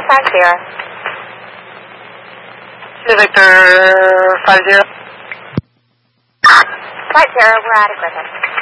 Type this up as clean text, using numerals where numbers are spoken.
Flight Victor 50. Flight 0, we're out of Griffin.